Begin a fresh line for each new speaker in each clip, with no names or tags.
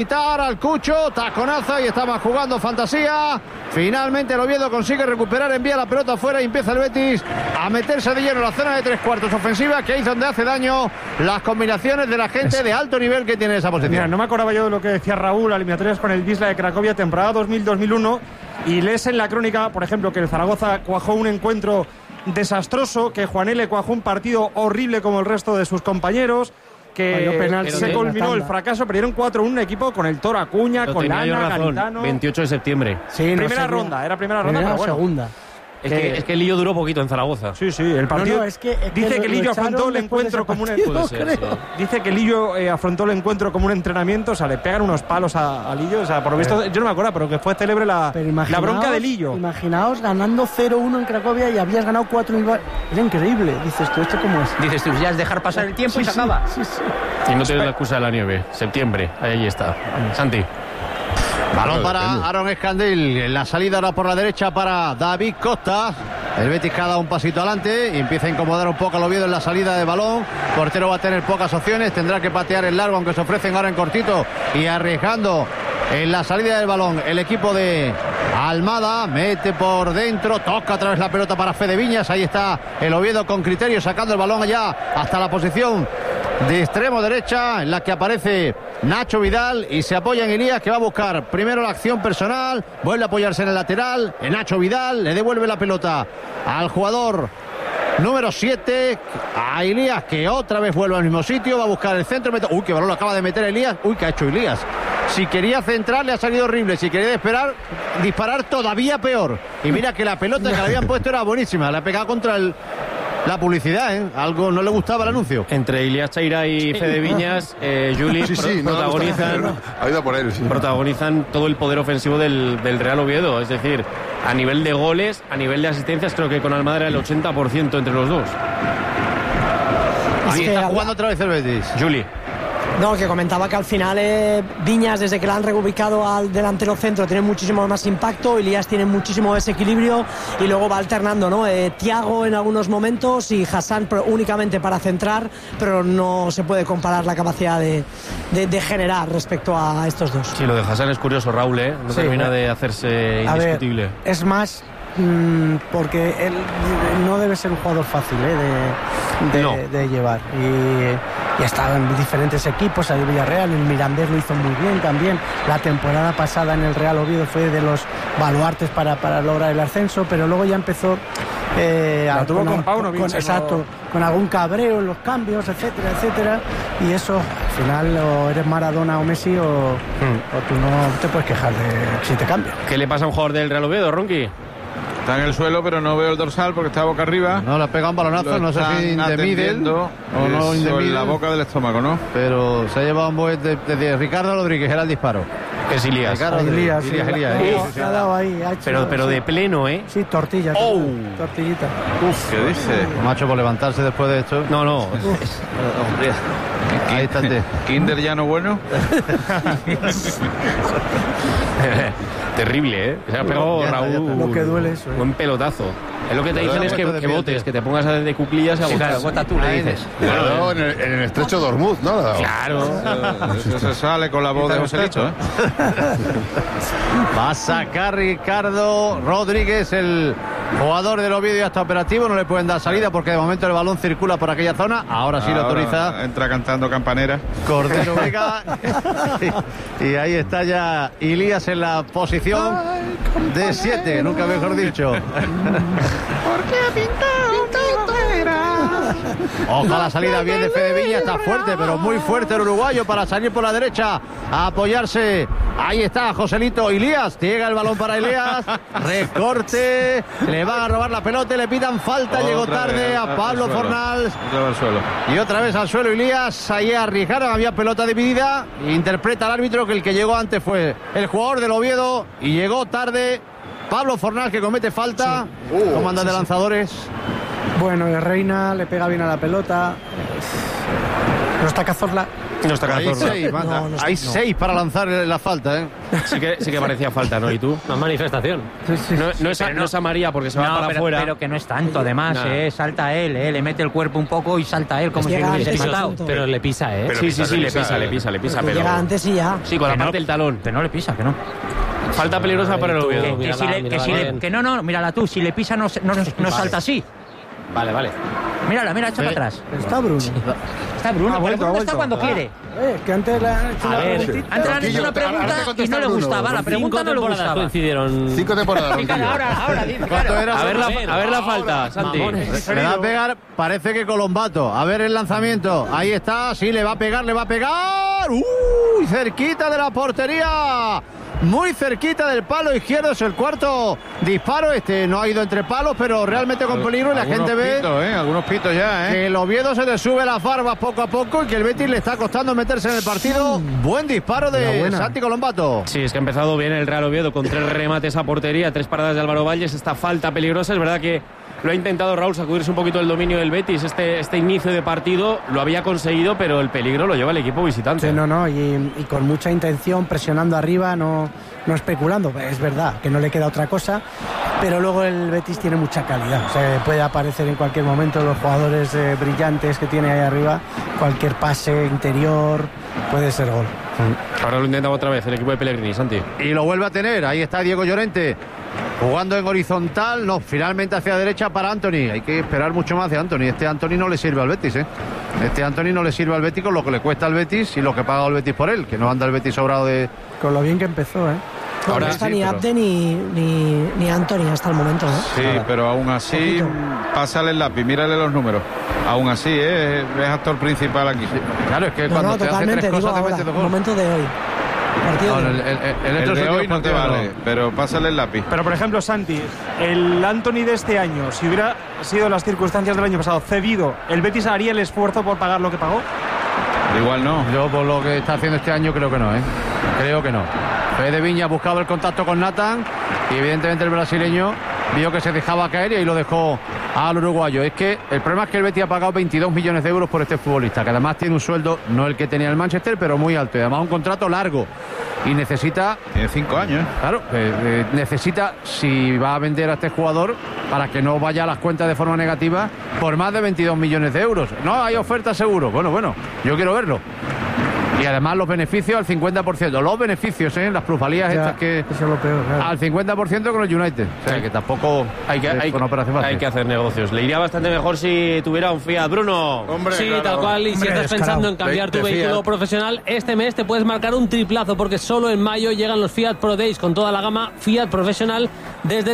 al Cucho, taconazo y estaba jugando fantasía. Finalmente el Oviedo consigue recuperar, envía la pelota afuera y empieza el Betis a meterse de lleno en la zona de 3/4 ofensiva, que es donde hace daño las combinaciones de la gente de alto nivel que tiene esa posición.
Mira, no me acordaba yo de lo que decía Raúl, eliminatorias con el Wisla de Cracovia, temporada 2000-2001, y lees en la crónica, por ejemplo, que el Zaragoza cuajó un encuentro desastroso, que Juan L. cuajó un partido horrible como el resto de sus compañeros, que se culminó el fracaso, perdieron 4-1 un equipo con el Toro Acuña, con Lana, Garitano.
28 de septiembre.
Sí, primera ronda, era primera ronda, pero bueno.
Segunda.
Es que Lillo duró poquito en Zaragoza.
Sí, el partido. Dice que Lillo afrontó el encuentro como Dice que Lillo afrontó el encuentro como un entrenamiento, o sea, le pegan unos palos a Lillo, o sea, por lo visto, yo no me acuerdo, pero que fue célebre la bronca de Lillo.
Imaginaos ganando 0-1 en Cracovia y habías ganado 4 en era increíble. Dices tú, ¿esto cómo es?
Dices tú, ya es dejar pasar el tiempo y se acaba. Sí. Y no tienes la excusa de la nieve. Septiembre, ahí está. Santi.
Balón para Aaron Escandil, en la salida ahora por la derecha para David Costa. El Betis cada un pasito adelante y empieza a incomodar un poco al Oviedo en la salida de balón. Portero va a tener pocas opciones, tendrá que patear el largo, aunque se ofrecen ahora en cortito y arriesgando en la salida del balón el equipo de Almada. Mete por dentro, toca otra vez la pelota para Fede Viñas. Ahí está el Oviedo con criterio, sacando el balón allá hasta la posición de extremo derecha, en la que aparece Nacho Vidal y se apoya en Elías, que va a buscar primero la acción personal, vuelve a apoyarse en el lateral. Nacho Vidal le devuelve la pelota al jugador número 7, a Elías, que otra vez vuelve al mismo sitio, va a buscar el centro. Uy, qué balón lo acaba de meter Elías. Uy, qué ha hecho Elías. Si quería centrar, le ha salido horrible. Si quería disparar, todavía peor. Y mira que la pelota que le habían puesto era buenísima. La ha pegado contra la publicidad, ¿eh? Algo no le gustaba el anuncio.
Entre Ilias Chaira y Fede Viñas, Juli protagonizan todo el poder ofensivo del Real Oviedo. Es decir, a nivel de goles, a nivel de asistencias, creo que con Almada era el 80% entre los dos.
Ahí está jugando otra vez el Betis.
Juli.
No, que comentaba que al final Viñas, desde que la han reubicado al delantero centro, tiene muchísimo más impacto, Elías tiene muchísimo desequilibrio y luego va alternando, ¿no? Thiago en algunos momentos y Hassan únicamente para centrar, pero no se puede comparar la capacidad de generar respecto a estos dos.
Sí, lo de Hassan es curioso, Raúl, ¿eh? No termina de hacerse indiscutible.
Es más, porque él no debe ser un jugador fácil de llevar y ha estado en diferentes equipos, el Villarreal, el Mirandés lo hizo muy bien también. La temporada pasada en el Real Oviedo fue de los baluartes para lograr el ascenso, pero luego ya empezó con algún cabreo en los cambios, etcétera, y eso al final o eres Maradona o Messi o tú no te puedes quejar de si te cambian.
¿Qué le pasa a un jugador del Real Oviedo, Ronqui?
Está en el suelo, pero no veo el dorsal porque está boca arriba.
No, le pega un balonazo, no sé si indemiden o no indemiden.
En la boca del estómago, ¿no?
Pero se ha llevado un buen de Ricardo Rodríguez, era el disparo.
Es Elías.
Elías.
Ha dado ahí,
pero de pleno, ¿eh?
Sí, tortilla. Tortillita.
Uf, ¿qué dice?
Macho, por levantarse después de esto.
No.
Ahí está.
Kinder ya no bueno.
Terrible, ¿eh? Se ha pegado Raúl.
Lo que duele eso.
Buen pelotazo. Es lo que te dicen es que botes, que te pongas de cuclillas a botar.
Claro, bota tú, le dices.
Claro, en el estrecho de Ormuz, ¿no?
Claro.
Eso se sale con la voz de Joselito, ¿eh?
Va a sacar Ricardo Rodríguez, el jugador del Oviedo, ya está operativo. No le pueden dar salida porque de momento el balón circula por aquella zona. Ahora sí lo autoriza.
Entra cantando Campanera.
Cordero Vega. Y ahí está ya Elías en la posición de 7, nunca mejor dicho.
Porque ha pintado fuera.
Ojalá salida bien de Fede Viñas, está fuerte, pero muy fuerte el uruguayo para salir por la derecha a apoyarse. Ahí está Joselito. Elías, llega el balón para Elías, recorte, le van a robar la pelota, le pitan falta, llegó tarde a Pablo Fornals. Y otra vez al suelo Elías, ahí arriesgaron, había pelota dividida, interpreta el árbitro que el que llegó antes fue el jugador del Oviedo y llegó tarde Pablo Fornals, que comete falta. ¿Cómo andan de lanzadores?
Bueno, Reina le pega bien a la pelota. No está Cazorla.
No está Cazorla.
Hay 6 para lanzar la falta, ¿eh?
Sí que parecía falta, ¿no? ¿Y tú?
Una manifestación.
No es a María porque se va para afuera.
Pero que no es tanto, además, salta él, le mete el cuerpo un poco y salta él como si lo hubiese matado.
Pero le pisa, ¿eh?
Sí, le pisa.
Pero llega antes y ya.
Sí, con la parte del talón.
Que no le pisa, que no.
Falta peligrosa para el Oviedo.
Mírala tú, si le pisa no salta así.
Vale.
Mira, echa para atrás.
Está Bruno.
Está Bruno, Bruno está cuando quiere.
Que antes
Antes le han hecho una pregunta y no le gustaba. La pregunta no le gustaba.
Coincidieron
5 temporadas.
Ahora, dice.
¿Cuánto era?
A ver la falta, Santi.
Le va a pegar, parece que Colombato. A ver el lanzamiento. Ahí está, sí, le va a pegar. ¡Uy! Cerquita de la portería. Muy cerquita del palo izquierdo. Es el cuarto disparo. No ha ido entre palos, pero realmente con peligro. Y la gente ve
algunos pitos ya,
que el Oviedo se le sube las barbas poco a poco y que el Betis le está costando meterse en el partido. Buen disparo de Santi Colombato.
Sí, es que ha empezado bien el Real Oviedo con 3 remates a portería, 3 paradas de Álvaro Valles. Esta falta peligrosa, es verdad que lo ha intentado Raúl sacudirse un poquito el dominio del Betis. Este inicio de partido lo había conseguido, pero el peligro lo lleva el equipo visitante.
Sí, y con mucha intención, presionando arriba, no especulando. Es verdad que no le queda otra cosa, pero luego el Betis tiene mucha calidad. O sea, puede aparecer en cualquier momento los jugadores brillantes que tiene ahí arriba. Cualquier pase interior puede ser gol.
Ahora lo intentaba otra vez el equipo de Pellegrini, Santi.
Y lo vuelve a tener. Ahí está Diego Llorente jugando en horizontal. No, finalmente hacia derecha para Antony. Hay que esperar mucho más de Antony. Antony no le sirve al Betis, Antony no le sirve al Betis con lo que le cuesta al Betis y lo que paga el Betis por él, que no anda el Betis sobrado de...
Con lo bien que empezó,
Ahora
no está ni Abde ni Antony hasta el momento,
Sí, pero aún así, pásale el lápiz, mírale los números. Aún así, es actor principal aquí.
Claro, es que cuando te hace 3 cosas te mete 2 goles.
Momento de hoy.
El de hoy no te vale, pero pásale el lápiz.
Pero por ejemplo, Santi, el Antony de este año, si hubiera sido las circunstancias del año pasado cedido, ¿el Betis haría el esfuerzo por pagar lo que pagó?
Igual no.
Yo por lo que está haciendo este año creo que no, Creo que no. Fede Viña buscaba el contacto con Nathan y evidentemente el brasileño vio que se dejaba caer y ahí lo dejó al uruguayo. Es que el problema es que el Betis ha pagado 22 millones de euros por este futbolista, que además tiene un sueldo, no el que tenía el Manchester, pero muy alto, y además un contrato largo. Y necesita...
Tiene 5 años.
Claro, necesita, si va a vender a este jugador, para que no vaya a las cuentas de forma negativa, por más de 22 millones de euros. No, hay oferta seguro. Bueno, yo quiero verlo. Y además los beneficios al 50%. Los beneficios, las plusvalías estas que...
Eso es lo peor, claro.
Al 50% con el United. O sea, que tampoco
hay que hacer negocios. Le iría bastante mejor si tuviera un Fiat, Bruno.
Hombre, sí, claro. Tal cual. Y si estás pensando en cambiar tu vehículo profesional, este mes te puedes marcar un triplazo, porque solo en mayo llegan los Fiat Pro Days con toda la gama Fiat Professional desde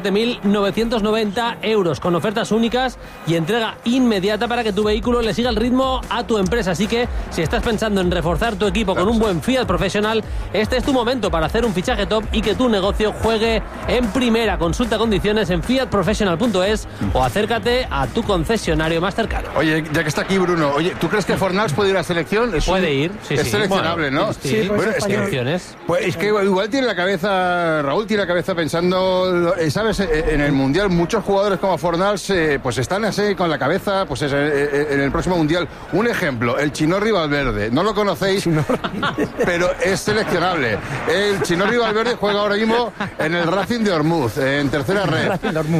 17.990 euros, con ofertas únicas y entrega inmediata para que tu vehículo le siga el ritmo a tu empresa. Así que si estás pensando en reforzar tu equipo con un buen Fiat Professional, este es tu momento para hacer un fichaje top y que tu negocio juegue en primera. Consulta condiciones en fiatprofessional.es o acércate a tu concesionario más cercano.
Oye, ya que está aquí Bruno, ¿tú crees que Fornals puede ir a selección?
Puede ir, sí.
Es seleccionable, ¿no?
Sí, bueno,
es que igual tiene la cabeza, Raúl tiene la cabeza pensando, ¿sabes? En el Mundial muchos jugadores como Fornals pues están así con la cabeza pues en el próximo Mundial. Un ejemplo, el Chinorri Valverde, no lo conocéis, pero es seleccionable. El Chinorri Valverde juega ahora mismo en el Racing de Ormuz, en tercera red.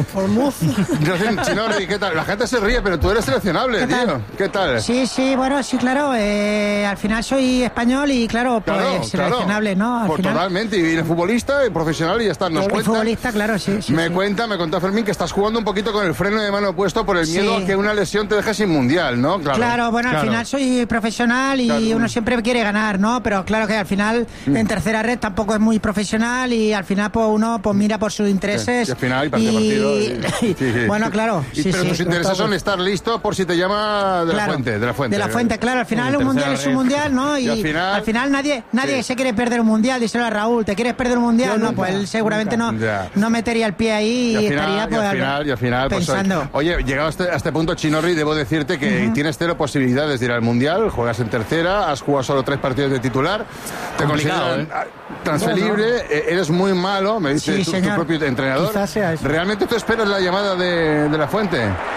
Chinorri, ¿qué tal? La gente se ríe, pero tú eres seleccionable, tío. ¿Qué tal?
Sí, bueno, sí, claro. Al final soy español y claro, pues seleccionable, ¿no?
Pues final... totalmente, y eres futbolista y profesional y ya está. Nos cuenta,
futbolista, claro, sí.
Me contó Fermín que estás jugando un poquito con el freno de mano puesto por el miedo a que una lesión te deje sin mundial, ¿no?
Claro, bueno, al final soy profesional y uno siempre quiere ganar, ¿no? Pero claro que al final en tercera red tampoco es muy profesional y al final pues uno pues mira por sus intereses.
Y al final partido.
Bueno, claro.
Pero tus intereses son estar listo por si te llama de la fuente.
De la fuente, claro. Al final un mundial es un mundial, ¿no? Y al final nadie se quiere perder un mundial. Díselo a Raúl, ¿te quieres perder un mundial? No, pues él seguramente no metería el pie ahí y estaría pues
al final pensando. Pues, oye, llegado a este punto, Chinorri, debo decirte que tienes 0 posibilidades de ir al mundial. Juegas en tercera, has jugado solo 3 partidos de titular. Te consideran transferible, eres muy malo, me dice tu propio entrenador.
Quizás sea eso.
¿Realmente tú esperas la llamada de la fuente?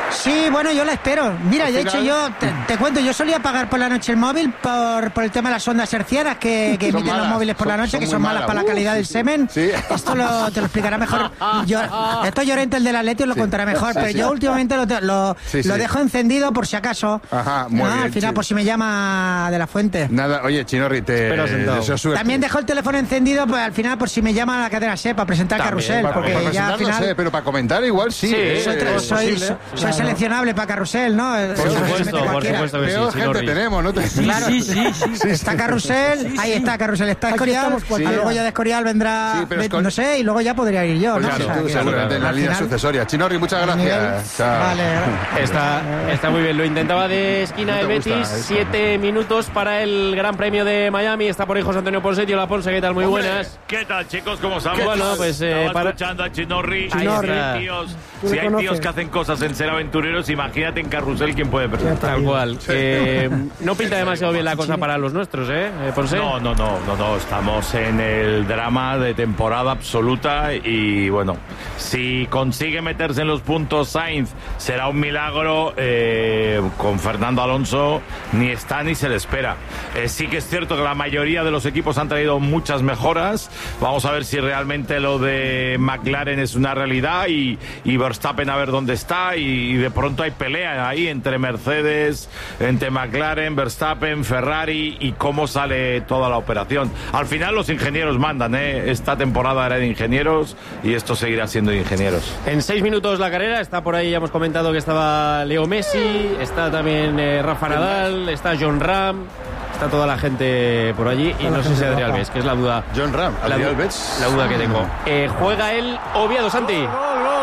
Sí, bueno, yo la espero. Mira, de hecho yo te cuento, yo solía pagar por la noche el móvil por el tema de las ondas hercianas que emiten los móviles por la noche, que son malas para la calidad del semen. Sí. Esto te lo explicará mejor. Esto Llorente, el del Atleti, lo contará mejor, pero yo últimamente lo dejo encendido por si acaso.
Ajá, muy bien,
al final, por si me llama de la fuente.
Nada, oye, Chinorri, te deseo suerte.
También dejo el teléfono encendido, pues al final, por si me llama a la cadena SER para presentar Carrusel. Porque
para
ya al final.
No sé, pero para comentar igual sí.
Soy seleccionable para Carrusel, ¿no?
Por supuesto que
sí. Gente tenemos, ¿no?
Claro, sí. Está Carrusel, ahí está Carrusel, está Escorial, luego ya de Escorial vendrá, no sé, y luego ya podría ir yo, ¿no?
Tú seguramente en la línea sucesoria. Chinorri, muchas gracias.
Vale.
Está muy bien, lo intentaba de esquina el Betis, 7 minutos para el Gran Premio de Miami, está por ahí José Antonio Ponce. Hola Ponce, ¿qué tal? Muy buenas.
¿Qué tal, chicos? ¿Cómo estamos?
Bueno, pues
escuchando a Chinorri. Si hay tíos que hacen cosas en ser aventureros, imagínate en Carrusel quién puede presentar.
Tal cual. No pinta demasiado bien la cosa para los nuestros, Ponce.
No. Estamos en el drama de temporada absoluta y bueno, si consigue meterse en los puntos Sainz será un milagro. Con Fernando Alonso ni está ni se le espera. Sí que es cierto que la mayoría de los equipos han traído muchas mejoras. Vamos a ver si realmente lo de McLaren es una realidad y Verstappen a ver dónde está y de pronto hay pelea ahí entre Mercedes, entre McLaren, Verstappen, Ferrari y cómo sale toda la operación. Al final los ingenieros mandan, esta temporada era de ingenieros y esto seguirá siendo de ingenieros.
En 6 minutos la carrera, está por ahí, ya hemos comentado que estaba Leo Messi, está también Rafa Nadal, está John Ram. Está toda la gente por allí y no sé si Adrián Alves, que es la duda.
John Ram, Adrián Alves.
La duda que tengo. Juega el Oviedo, Santi.
Gol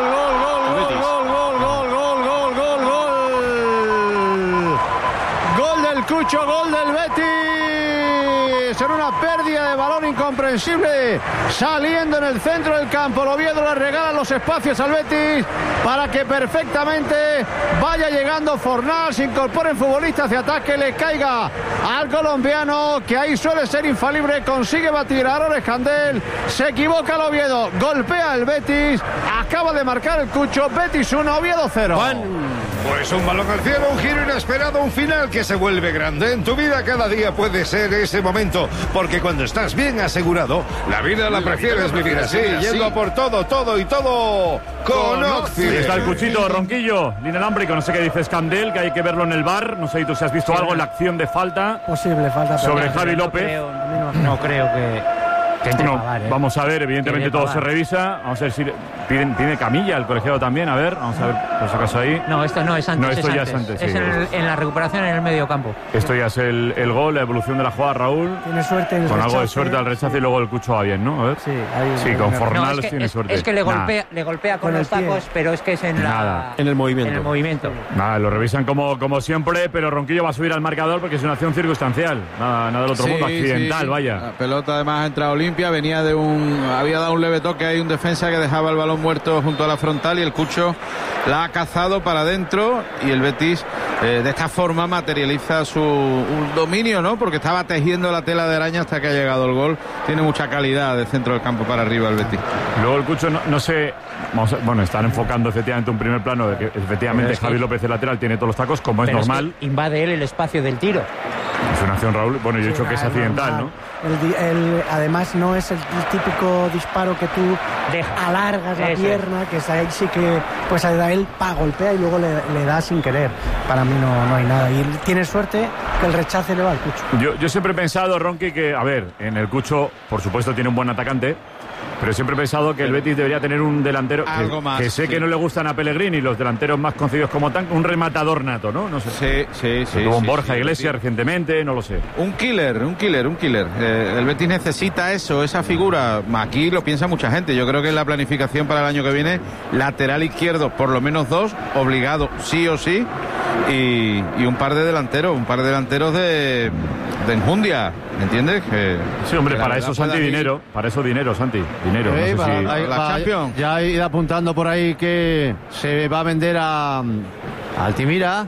del Cucho, gol del Betis. En una pérdida de balón incomprensible, saliendo en el centro del campo. El Oviedo le regala los espacios al Betis para que perfectamente vaya llegando Fornal, se incorporen futbolistas de ataque, le caiga al colombiano, que ahí suele ser infalible, consigue batir a Aaron Escandel, se equivoca el Oviedo, golpea el Betis, acaba de marcar el Cucho. Betis 1, Oviedo 0.
Pues un balón al cielo, un giro inesperado, un final que se vuelve grande. En tu vida cada día puede ser ese momento, porque cuando estás bien asegurado, la vida la prefieres vivir así, yendo a por todo con Oxide.
Está el Cuchito, Ronquillo, inalámbrico, no sé qué dice Escandel, que hay que verlo en el VAR, no sé si tú has visto algo en la acción de falta.
Posible falta.
Sobre Javi López.
No creo que
vamos a ver, evidentemente todo se revisa. Vamos a ver si pide camilla el colegiado también. A ver, vamos a ver por si acaso ahí.
No, esto no es antes.
No, esto ya es antes.
Es en la recuperación en el medio campo.
Esto ya es el gol, la evolución de la jugada, Raúl.
Tiene suerte en el
con
rechace.
Algo de suerte al rechace y luego el Cucho va bien, ¿no? A ver.
Sí,
con Fornals tiene suerte.
Es que le golpea con los tacos, pero es que es en
el movimiento.
Nada, lo revisan como siempre, pero Ronquillo va a subir al marcador porque es una acción circunstancial. Nada del otro mundo, accidental, vaya.
La pelota además ha entrado limpia, venía de había dado un leve toque, hay un defensa que dejaba el balón muerto junto a la frontal y el Cucho la ha cazado para adentro y el Betis de esta forma materializa su dominio, ¿no? Porque estaba tejiendo la tela de araña hasta que ha llegado el gol. Tiene mucha calidad de centro del campo para arriba el Betis.
Luego el Cucho no sé, están enfocando efectivamente un primer plano de que efectivamente Javi López, el lateral, tiene todos los tacos, como es normal.
Es que invade él el espacio del tiro.
Es una acción, Raúl. Bueno, yo he dicho que es accidental, ¿no?
Además no es el típico disparo que tú alargas la pierna, que ahí sí que pues a él golpea y luego le da sin querer. Para mí no hay nada. Y tiene suerte que el rechace le va al Cucho.
Yo siempre he pensado, Ronqui, que, a ver, en el Cucho, por supuesto, tiene un buen atacante. Pero siempre he pensado que el Betis debería tener un delantero que sé que no le gustan a Pellegrini, los delanteros más conocidos como tan, un rematador nato, ¿no? No sé.
Sí.
Tuvo un Borja Iglesias recientemente, no lo sé.
Un killer. El Betis necesita eso, esa figura. Aquí lo piensa mucha gente. Yo creo que en la planificación para el año que viene, lateral izquierdo, por lo menos 2, obligado, sí o sí. Y un par de delanteros de enjundia, ¿me entiendes?
Sí, hombre, para eso Santi dinero, Santi, dinero. No sé si...
la Champions. Ya ha ido apuntando por ahí que se va a vender a Altimira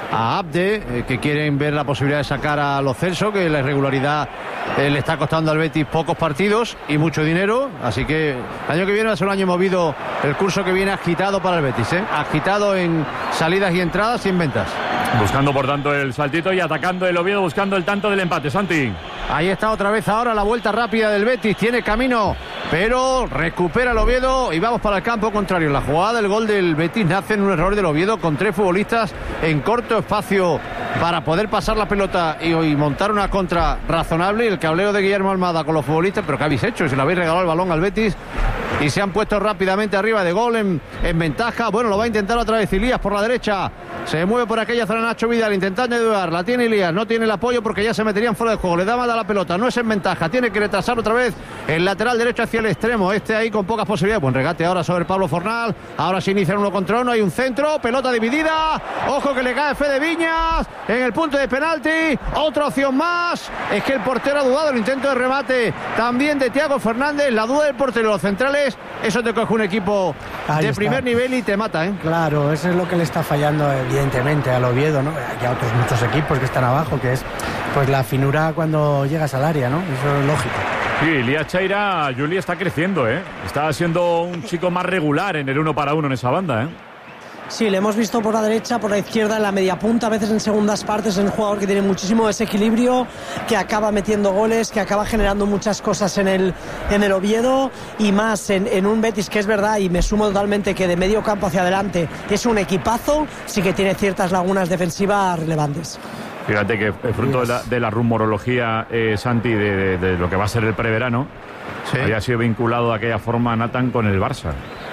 a Abde, que quieren ver la posibilidad de sacar a Lo Celso, que la irregularidad le está costando al Betis pocos partidos y mucho dinero, así que el año que viene va a ser un año movido, el curso que viene agitado para el Betis, agitado en salidas y entradas y en ventas.
Buscando por tanto el saltito y atacando el Oviedo, buscando el tanto del empate. Santi.
Ahí está otra vez ahora la vuelta rápida del Betis, tiene camino, pero recupera el Oviedo y vamos para el campo contrario. La jugada del gol del Betis nace en un error del Oviedo con 3 futbolistas en corto espacio para poder pasar la pelota y montar una contra razonable. El cableo de Guillermo Almada con los futbolistas, pero ¿qué habéis hecho? Si le habéis regalado el balón al Betis y se han puesto rápidamente arriba de gol en ventaja. Bueno, lo va a intentar otra vez Ilías por la derecha, se mueve por aquella zona Nacho Vidal intentando ayudar, la tiene Ilías, no tiene el apoyo porque ya se meterían fuera de juego, le da más a la pelota, no es en ventaja, tiene que retrasar otra vez el lateral derecho hacia el extremo, ahí con pocas posibilidades. Buen regate ahora sobre Pablo Fornal, ahora se inicia 1 contra 1, hay un centro, pelota dividida, ojo que le cae Fede Viñas en el punto de penalti, otra opción más, es que el portero ha dudado, el intento de remate también de Thiago Fernández, la duda del portero, los centrales, eso te coge un equipo de primer nivel y te mata,
Claro, eso es lo que le está fallando evidentemente al Oviedo, ¿no? Y a otros muchos equipos que están abajo, que es pues la finura cuando llegas al área, ¿no? Eso es lógico.
Sí, Elías Chaira, Juli, está creciendo, Está siendo un chico más regular en el 1 para 1 en esa banda,
Sí, le hemos visto por la derecha, por la izquierda, en la media punta, a veces en segundas partes, es un jugador que tiene muchísimo desequilibrio, que acaba metiendo goles, que acaba generando muchas cosas en el Oviedo y más en un Betis que es verdad, y me sumo totalmente, que de medio campo hacia adelante es un equipazo, sí que tiene ciertas lagunas defensivas relevantes.
Fíjate que fruto de la rumorología, Santi, de lo que va a ser el preverano, había sido vinculado de aquella forma Nathan con el Barça.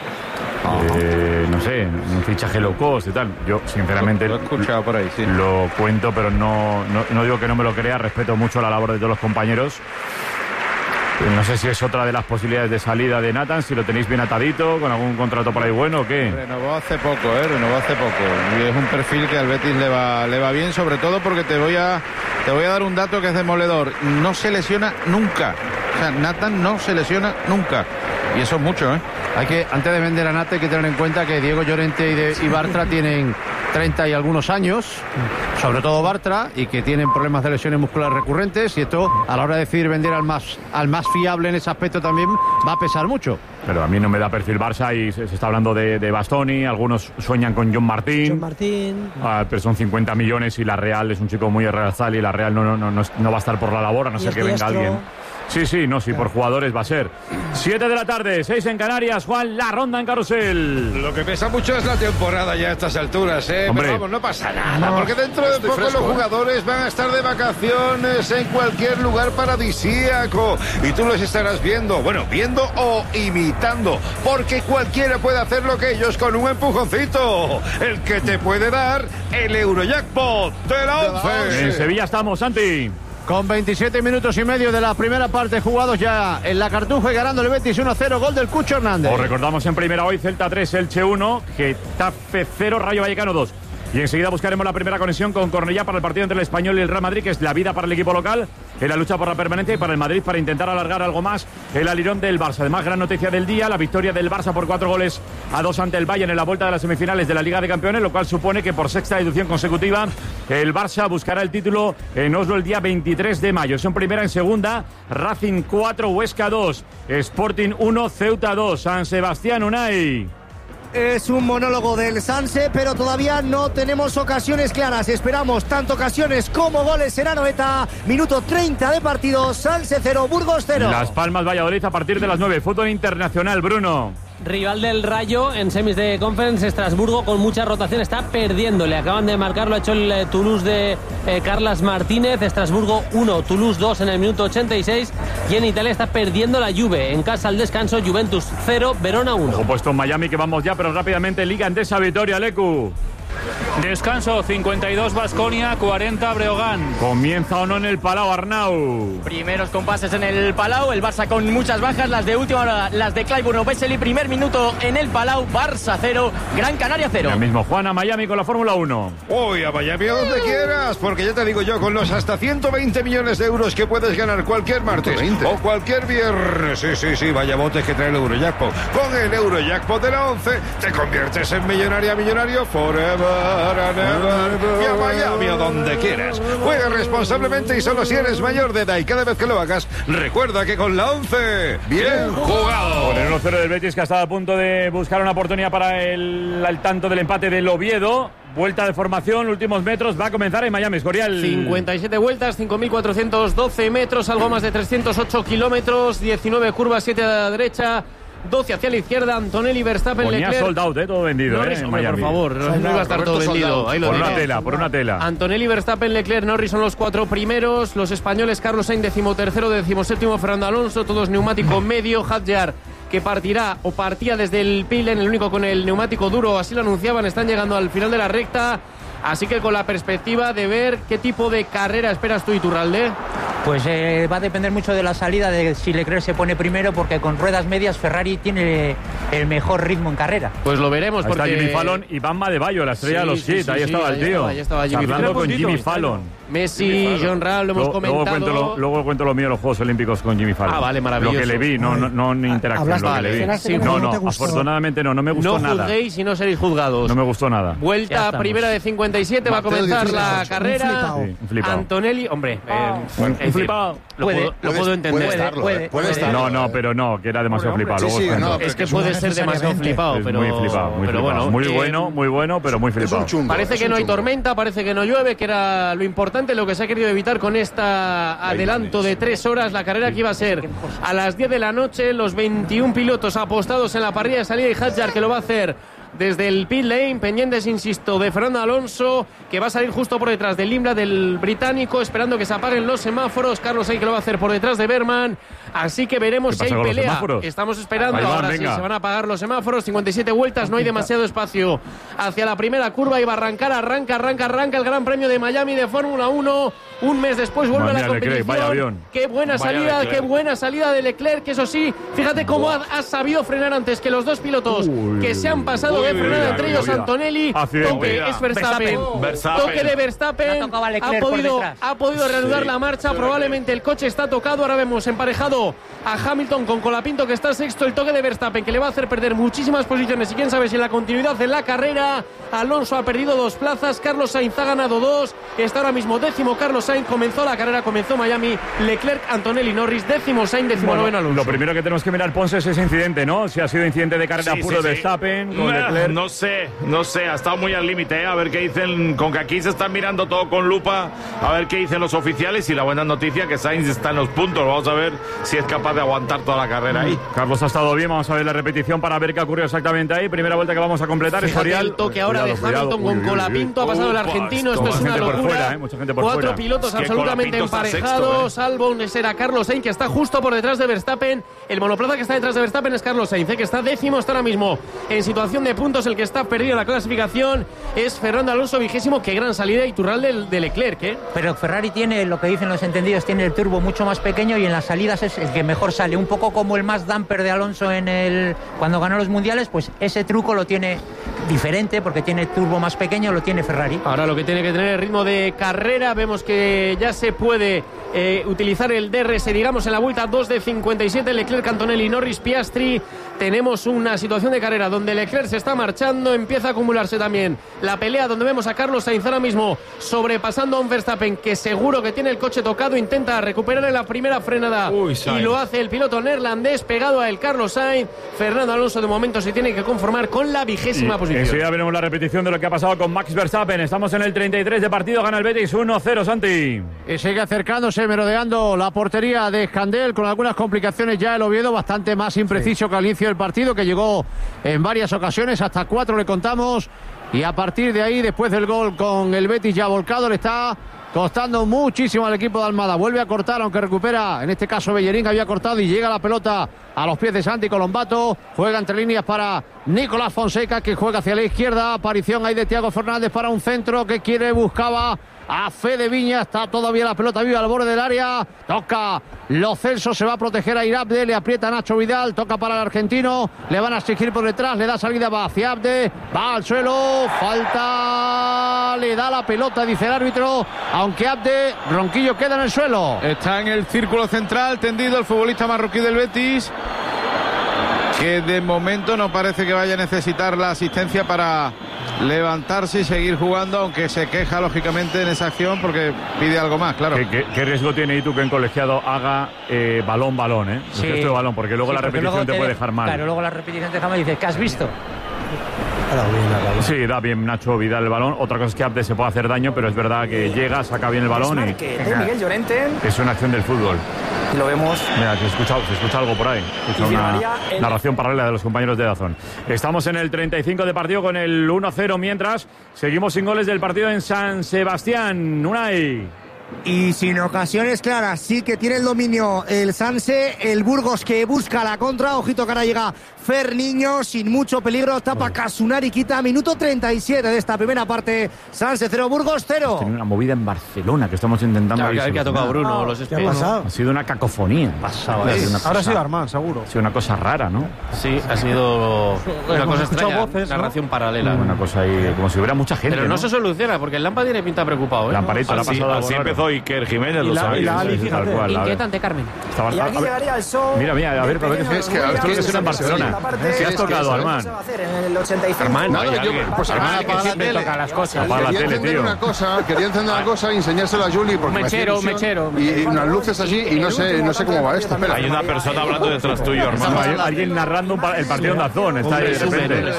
No sé, un fichaje low cost y tal. Yo, sinceramente,
lo he escuchado por ahí, sí.
Lo cuento, pero no digo que no me lo crea. Respeto mucho la labor de todos los compañeros. No sé si es otra de las posibilidades de salida de Nathan, si lo tenéis bien atadito, con algún contrato por ahí bueno o qué.
Renovó hace poco. Y es un perfil que al Betis le va bien, sobre todo porque te voy a dar un dato que es demoledor. No se lesiona nunca. O sea, Nathan no se lesiona nunca. Y eso es mucho,
Hay que, antes de vender a Nathan, hay que tener en cuenta que Diego Llorente y Bartra tienen 30 y algunos años, sobre todo Bartra, y que tienen problemas de lesiones musculares recurrentes, y esto a la hora de decidir vender al más fiable en ese aspecto también va a pesar mucho.
Pero a mí no me da perfil Barça y se está hablando de Bastoni, algunos sueñan con John Martín. Pero son 50 millones y la Real es un chico muy realzal y la Real no va a estar por la labor, a no ser que venga alguien. Sí, por jugadores va a ser. 7 de la tarde, 6 en Canarias. Juan, la ronda en carrusel.
Lo que pesa mucho es la temporada ya a estas alturas,
Hombre.
Pero vamos, no pasa nada, porque dentro de poco los jugadores van a estar de vacaciones en cualquier lugar paradisíaco y tú los estarás viendo o imitando, porque cualquiera puede hacer lo que ellos con un empujoncito, el que te puede dar el Eurojackpot de la 11.
En Sevilla estamos, Santi.
Con 27 minutos y medio de la primera parte jugados ya en la Cartuja y ganando el Betis 1-0, gol del Cucho Hernández.
Os recordamos en primera hoy Celta 3, Elche 1, Getafe 0, Rayo Vallecano 2. Y enseguida buscaremos la primera conexión con Cornellá para el partido entre el Español y el Real Madrid, que es la vida para el equipo local, en la lucha por la permanencia, y para el Madrid para intentar alargar algo más el alirón del Barça. Además, gran noticia del día, la victoria del Barça por 4-2 ante el Bayern en la vuelta de las semifinales de la Liga de Campeones, lo cual supone que por sexta edición consecutiva el Barça buscará el título en Oslo el día 23 de mayo. Son primera. En segunda, Racing 4, Huesca 2, Sporting 1, Ceuta 2, San Sebastián, Unai.
Es un monólogo del Sanse, pero todavía no tenemos ocasiones claras. Esperamos tanto ocasiones como goles en Anoeta. Minuto 30 de partido. Sanse 0, Burgos 0.
Las Palmas, Valladolid a partir de las 9. Fútbol internacional, Bruno.
Rival del Rayo en semis de Conference, Estrasburgo con mucha rotación, está perdiendo. Le acaban de marcar, lo ha hecho el Toulouse de Carlas Martínez. Estrasburgo 1, Toulouse 2 en el minuto 86. Y en Italia está perdiendo la Juve. En casa al descanso, Juventus 0, Verona 1.
Ojo puesto en Miami, que vamos ya, pero rápidamente Liga Endesa, Vitoria, Lecu.
Descanso, 52 Baskonia, 40 Breogán.
¿Comienza o no en el Palau, Arnau?
Primeros compases en el Palau, el Barça con muchas bajas, las de última hora, las de Clyburn o Vesely. Primer minuto en el Palau, Barça 0, Gran Canaria 0.
Ya mismo Juan a Miami con la Fórmula 1.
Uy, a Miami a donde quieras, porque ya te digo yo, con los hasta 120 millones de euros que puedes ganar cualquier martes 120. O cualquier viernes. Sí, vaya botes que trae el Eurojackpot. Con el Eurojackpot de la 11 te conviertes en millonario forever. y a Miami o donde quieras. Juega responsablemente y solo si eres mayor de edad, y cada vez que lo hagas, recuerda que con la 11, bien jugado.
Con el 1-0 del Betis, que ha estado a punto de buscar una oportunidad para el tanto del empate del Oviedo. Vuelta de formación, últimos metros, va a comenzar en Miami, Escorial.
57 vueltas, 5.412 metros, algo más de 308 kilómetros, 19 curvas, 7 a la derecha, 12 hacia la izquierda. Antonelli, Verstappen,
Ponía
Leclerc.
sold out, todo vendido,
Norris,
en
hombre,
Miami.
por favor, no iba a estar todo vendido. Ahí lo
por una tela.
Antonelli, Verstappen, Leclerc, Norris son los 4 primeros. Los españoles, Carlos Sainz, 13º, 17º, Fernando Alonso, todos neumático medio. Hadjar, que partirá o partía desde el pit lane, el único con el neumático duro, así lo anunciaban, están llegando al final de la recta. Así que con la perspectiva de ver qué tipo de carrera esperas tú, Iturralde.
Pues va a depender mucho de la salida, de si Leclerc se pone primero, porque con ruedas medias Ferrari tiene el mejor ritmo en carrera.
Pues lo veremos.
Ahí
porque...
está Jimmy Fallon y Van Adebayo, la estrella de los hits. Ahí estaba el tío.
Ahí estaba Jimmy
hablando
Fallon.
con Jimmy Fallon.
Messi, John Ram, lo hemos comentado.
Luego cuento lo mío de los Juegos Olímpicos con Jimmy Fallon.
Ah, vale, maravilloso.
Lo que le vi, no interacción, lo que le vi. No, afortunadamente no me gustó nada.
No juzguéis y no seréis juzgados.
No me gustó nada.
Vuelta primera de 57, va a comenzar la carrera.
Un flipado.
Antonelli, hombre,
un flipado.
Lo puedo entender.
Puede estar.
No, pero no, que era demasiado flipado.
Es que puede ser demasiado flipado, pero
muy flipado,
bueno.
Muy bueno, pero muy flipado.
Parece que no hay tormenta, parece que no llueve, que era lo importante, lo que se ha querido evitar con esta adelanto de 3 horas. La carrera que iba a ser a las 10 de la noche, los 21 pilotos apostados en la parrilla de salida, y Hadjar, que lo va a hacer desde el pit lane, pendientes, insisto, de Fernando Alonso, que va a salir justo por detrás del Limblad, del británico, esperando que se apaguen los semáforos. Carlos Sainz, que lo va a hacer por detrás de Berman. Así que veremos si hay pelea. Estamos esperando. Ahora sí se van a apagar los semáforos. 57 vueltas, no hay demasiado espacio hacia la primera curva. Y va a arranca el Gran Premio de Miami de Fórmula 1. Un mes después vuelve a la competición. Qué buena salida de Leclerc, que eso sí, fíjate cómo ha sabido frenar antes que los dos pilotos que se han pasado de frenar, entre ellos Antonelli. Toque es Verstappen. Toque de Verstappen. Ha podido reanudar la marcha. Probablemente el coche está tocado. Ahora vemos emparejado a Hamilton con Colapinto, que está sexto. El toque de Verstappen, que le va a hacer perder muchísimas posiciones, y quién sabe si en la continuidad de la carrera. Alonso ha perdido 2 plazas, Carlos Sainz ha ganado 2, está ahora mismo 10º Carlos Sainz. Comenzó la carrera, comenzó Miami. Leclerc, Antonelli, Norris, 10º Sainz, 19º Alonso.
Lo primero que tenemos que mirar, Ponce, es ese incidente, ¿no? Si ha sido incidente de carrera puro de Verstappen con Leclerc.
No sé, ha estado muy al límite, a ver qué dicen, con que aquí se están mirando todo con lupa, a ver qué dicen los oficiales. Y la buena noticia, que Sainz está en los puntos. Vamos a ver si es capaz de aguantar toda la carrera ahí.
Carlos ha estado bien, vamos a ver la repetición para ver qué ha ocurrido exactamente ahí. Primera vuelta que vamos a completar.
El toque ahora de Hamilton con Colapinto, ha pasado el argentino. Esto es una locura.
Mucha gente por
4
fuera.
pilotos absolutamente emparejados, salvo será Carlos Sainz, que está justo por detrás de Verstappen. El monoplaza que está detrás de Verstappen es Carlos Sainz, que está 10º, está ahora mismo en situación de puntos. El que está perdido en la clasificación es Fernando Alonso, 20º. Qué gran salida, Iturralde, de Leclerc, Pero
Ferrari tiene, lo que dicen los entendidos, tiene el turbo mucho más pequeño, y en las salidas es el que mejor sale. Un poco como el más damper de Alonso cuando ganó los mundiales, pues ese truco lo tiene diferente, porque tiene turbo más pequeño, lo tiene Ferrari.
Ahora lo que tiene que tener es ritmo de carrera. Vemos que ya se puede utilizar el DRS, digamos, en la vuelta 2 de 57. Leclerc, Antonelli, Norris, Piastri. Tenemos una situación de carrera donde Leclerc se está marchando, empieza a acumularse también la pelea, donde vemos a Carlos Sainz ahora mismo sobrepasando a un Verstappen que seguro que tiene el coche tocado, intenta recuperar en la primera frenada y lo hace el piloto neerlandés, pegado a el Carlos Sainz. Fernando Alonso de momento se tiene que conformar con la 20ª posición.
Enseguida veremos la repetición de lo que ha pasado con Max Verstappen. Estamos en el 33 de partido, gana el Betis 1-0, Santi.
Y sigue acercándose, merodeando la portería de Escandel, con algunas complicaciones ya el Oviedo, bastante más impreciso que al inicio del partido, que llegó en varias ocasiones, hasta 4 le contamos, y a partir de ahí, después del gol con el Betis ya volcado, le está costando muchísimo al equipo de Almada. Vuelve a cortar, aunque recupera, en este caso Bellerín, había cortado, y llega la pelota a los pies de Santi Colombato. Juega entre líneas para Nicolás Fonseca, que juega hacia la izquierda. Aparición ahí de Thiago Fernández para un centro que buscaba a Fede Viña. Está todavía la pelota viva al borde del área. Toca Lo Celso, se va a proteger a Irabde, le aprieta Nacho Vidal, toca para el argentino, le van a exigir por detrás, le da salida, va hacia Abde, va al suelo, falta, le da la pelota, dice el árbitro, aunque Abde, Ronquillo queda en el suelo.
Está en el círculo central tendido el futbolista marroquí del Betis, que de momento no parece que vaya a necesitar la asistencia para levantarse y seguir jugando, aunque se queja lógicamente en esa acción porque pide algo más, claro.
¿Qué riesgo tiene Itu que en colegiado haga balón, el gesto de balón? Porque luego la repetición te puede dejar mal.
Claro, luego la repetición te deja mal y dices, ¿qué has visto?
Sí, da bien Nacho Vidal el balón. Otra cosa es que Abde se puede hacer daño, pero es verdad que llega, saca bien el balón y
Miguel Llorente.
Es una acción del fútbol.
Y lo vemos.
Mira, se escucha algo por ahí. Una narración paralela de los compañeros de Dazón. Estamos en el 35 de partido con el 1-0, mientras seguimos sin goles del partido en San Sebastián. Unai.
Y sin ocasiones claras, sí que tiene el dominio el Sanse, el Burgos que busca la contra, ojito que ahora llega Ferniño, sin mucho peligro, tapa Casunari, quita, minuto 37 de esta primera parte, Sanse 0, Burgos 0.
Tiene una movida en Barcelona que estamos intentando...
que ha tocado Bruno,
¿Qué ha pasado?
Ha sido una cacofonía.
Ahora ha sido Armán, seguro.
Ha sido una cosa rara, ¿no?
Sí, ha sido una cosa extraña,
voces,
narración paralela.
Una cosa ahí, como si hubiera mucha gente.
Pero no se soluciona, porque el Lampa tiene pinta preocupado,
Lamparito,
así empezó Iker Jiménez, lo sabéis.
Inquietante, Carmen.
Y aquí llegaría el show.
Mira, a ver, es que esto es en Barcelona. ¿Qué has tocado, Armán?
En el 85.
Armán,
pues Armán,
siempre toca las cosas.
Apaga la tele, tío.
Quería encender una cosa y enseñárselo a Juli.
Un mechero.
Y unas luces allí y no sé cómo va esto. Espera.
Hay una persona hablando detrás tuyo, hermano.
Alguien narrando el partido en Dazón. Está ahí de repente.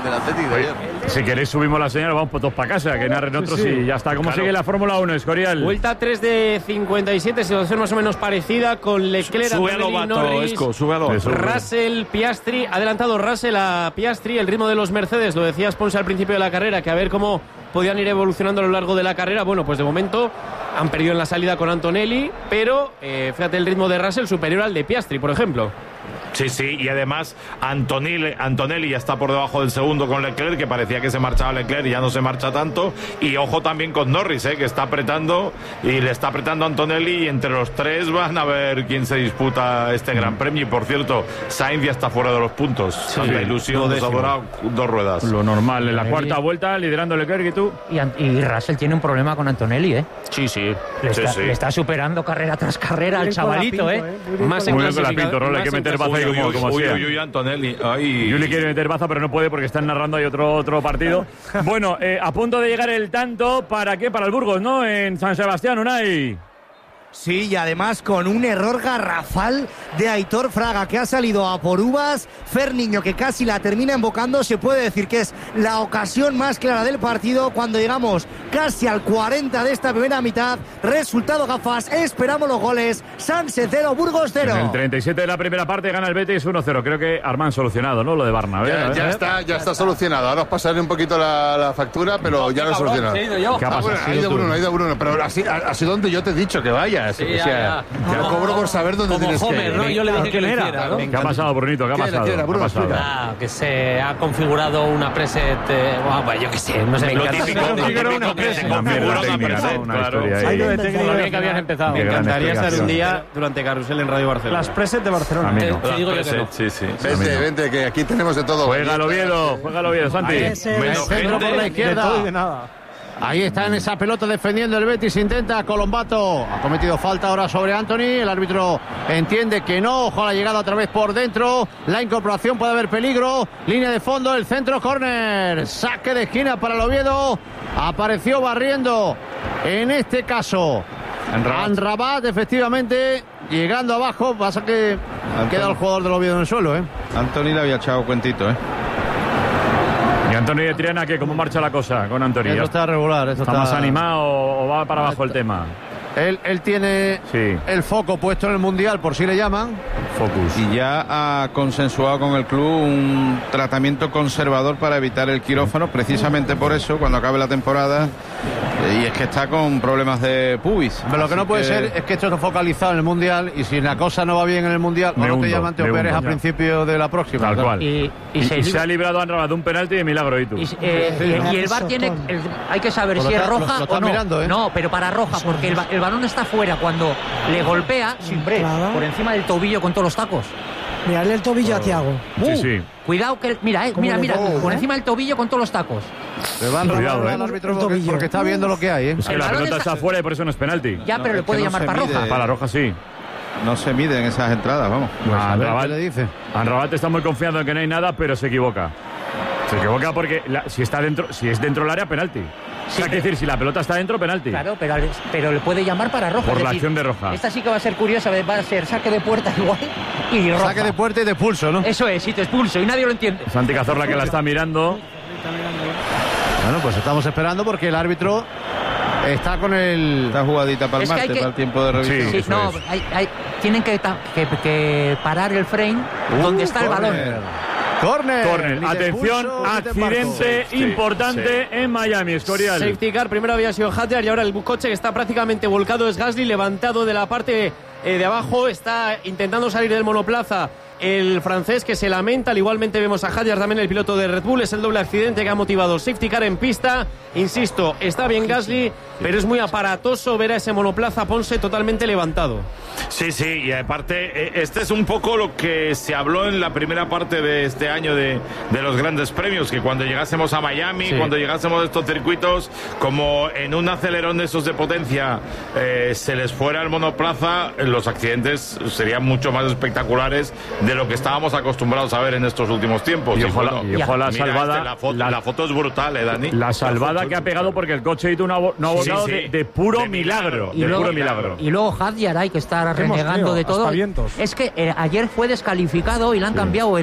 Si queréis subimos la señal, vamos todos para casa, que narren otros y ya está. ¿Cómo sigue la Fórmula 1, Escorial?
Vuelta 3 de 57, situación más o menos parecida con Leclerc, Norris, Russell, Piastri, adelantado Russell a Piastri, el ritmo de los Mercedes, lo decías Ponce al principio de la carrera, que a ver cómo podían ir evolucionando a lo largo de la carrera. Bueno, pues de momento han perdido en la salida con Antonelli, pero fíjate el ritmo de Russell superior al de Piastri, por ejemplo.
Sí, y además Antonelli ya está por debajo del segundo con Leclerc, que parecía que se marchaba Leclerc y ya no se marcha tanto. Y ojo también con Norris, que está apretando y le está apretando a Antonelli, y entre los tres van a ver quién se disputa este Gran Premio. Y por cierto, Sainz ya está fuera de los puntos. La ilusión nos ha durado 2 ruedas.
Lo normal, en la cuarta vuelta liderando Leclerc y tú.
Y Russell tiene un problema con Antonelli,
Sí.
Le está superando carrera tras carrera al chavalito,
Más en
clasificación. Hay que meter baza ahí como sea.
Antonelli.
Juli quiere meter baza, pero no puede porque están narrando ahí otro partido. Bueno, a punto de llegar el tanto. ¿Para qué? Para el Burgos, ¿no? En San Sebastián, Unai.
Sí, y además con un error garrafal de Aitor Fraga, que ha salido a por uvas. Ferniño, que casi la termina embocando. Se puede decir que es la ocasión más clara del partido cuando llegamos casi al 40 de esta primera mitad. Resultado gafas, esperamos los goles. Sanse 0, Burgos 0.
En el 37 de la primera parte gana el Betis 1-0. Creo que Armán solucionado, ¿no? Lo de Barna.
Ya está solucionado. Ahora os pasaré un poquito la factura, pero ya lo he solucionado.
¿Qué ha pasado?
Ha ido Bruno, pero así donde yo te he dicho que vayas.
Sí,
ya cobro por saber dónde tienes
Homer,
que ir.
¿no? Yo le dije que lo hiciera, ¿no?
¿Qué ha pasado, Brunito? ¿Qué ha pasado?
Que se ha configurado una preset. Yo qué sé, no sé.
Lo típico
una preset. Una historia ahí.
Bien que habías empezado.
Me encantaría estar un día durante Carrusel en Radio Barcelona.
Las preset de Barcelona.
A mí no.
Te digo yo que no.
Sí.
Vente, que aquí tenemos de todo.
Juega el Oviedo, Santi.
Menos centro por la izquierda.
De nada.
Ahí está en esa pelota defendiendo el Betis, intenta Colombato, ha cometido falta ahora sobre Anthony, el árbitro entiende que no, ojo a la llegada otra vez por dentro, la incorporación puede haber peligro, línea de fondo, el centro, córner, saque de esquina para el Oviedo, apareció barriendo, en este caso Amrabat, efectivamente, llegando abajo, pasa que queda el jugador del Oviedo en el suelo,
Anthony le había echado cuentito,
¿Y Antonio de Triana qué? ¿Cómo marcha la cosa con Antonio?
Esto está regular.
¿Está más animado o va para abajo el tema?
Él tiene el foco puesto en el Mundial, por si le llaman.
Focus.
Y ya ha consensuado con el club un tratamiento conservador para evitar el quirófano, precisamente por eso, cuando acabe la temporada. Y es que está con problemas de pubis.
Pero lo que no puede ser es que esto esté focalizado en el Mundial y si la cosa no va bien en el Mundial, o no te llaman, te operes a principio de la próxima.
Tal cual. Y se ha librado a Amrabat de un penalti de milagro, y tú.
Y el VAR tiene... hay que saber si es roja o no.
Mirando,
No, pero para roja, porque el balón está fuera cuando le golpea, siempre por encima del tobillo con todos los tacos.
Mirarle el tobillo a Thiago.
Sí.
Cuidado que... Mira, por encima del tobillo con todos los tacos.
Le van a robar al árbitro porque está viendo lo que hay,
Es que la pelota está fuera y por eso no es penalti.
Ya, pero le puede llamar para roja.
Para roja sí.
No se miden esas entradas, vamos.
Pues a ver qué le dice.
Amrabat está muy confiado en que no hay nada, pero se equivoca. Se equivoca porque si es dentro del área, penalti. Sí, o sea, quiere decir, si la pelota está dentro, penalti.
Claro, pero le puede llamar para roja.
Por la acción de roja.
Esta sí que va a ser curiosa, va a ser saque de puerta igual y roja.
Saque de puerta y de expulso, ¿no?
Eso es, sí, te expulso y nadie lo entiende.
Santi Cazorla que la está mirando.
Bueno, pues estamos esperando porque el árbitro está con
Esta jugadita para el martes, para el tiempo de revisión.
Sí, no, tienen que parar el frame donde está el balón.
Corner.
Atención, accidente importante en Miami, Escorial.
Safety car, primero había sido Hadjar y ahora el coche que está prácticamente volcado es Gasly, levantado de la parte de abajo, está intentando salir del monoplaza el francés, que se lamenta. Igualmente vemos a Hadjar, también el piloto de Red Bull. Es el doble accidente que ha motivado safety car en pista. Insisto, está bien Gasly, pero es muy aparatoso ver a ese monoplaza Ponce totalmente levantado.
Sí, y aparte, este es un poco lo que se habló en la primera parte de este año de los grandes premios, que cuando llegásemos a Miami, cuando llegásemos a estos circuitos, como en un acelerón de esos de potencia se les fuera el monoplaza, los accidentes serían mucho más espectaculares de lo que estábamos acostumbrados a ver en estos últimos tiempos.
Y ojo la salvada.
La foto es brutal, Dani.
La salvada que ha pegado porque el coche no ha volado de puro milagro.
Y luego Hadjar hay que estar renegando de todo. Es que ayer fue descalificado y le han cambiado